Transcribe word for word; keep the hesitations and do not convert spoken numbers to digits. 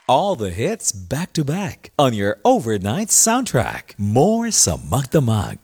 All the hits back to back on your overnight soundtrack. More sa Magdamag.